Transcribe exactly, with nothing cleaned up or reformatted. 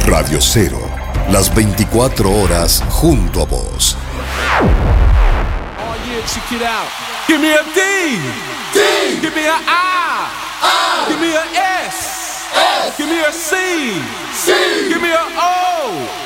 Radio Cero, las veinticuatro horas junto a vos. Oh yeah, check it out. Give me a D. D. Give me a I. I. Give me a S. S. Give me a C. C. Give me a O.